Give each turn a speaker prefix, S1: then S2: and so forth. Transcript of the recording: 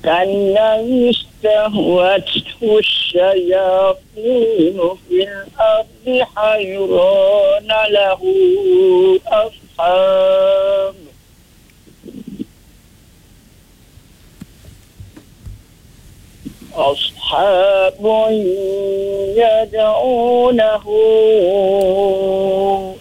S1: كالذي استهوته الشياطين في الأرض حيران له أصحاب يدعونه